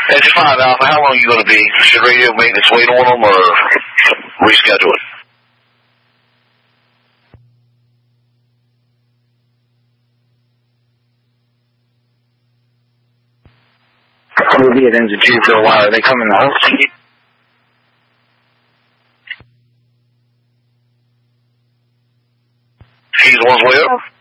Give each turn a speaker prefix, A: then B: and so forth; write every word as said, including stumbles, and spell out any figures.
A: And just find out how long you going to be. Should radio maintenance wait on them or reschedule it?
B: Maybe it ends at two for a while. Are they coming out?
A: He's the ones way up?